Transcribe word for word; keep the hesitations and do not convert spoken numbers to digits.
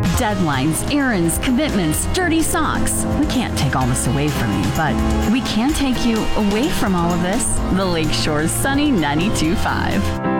Deadlines, errands, commitments, dirty socks. We can't take all this away from you, but we can take you away from all of this. The Lakeshore's Sunny ninety-two point five.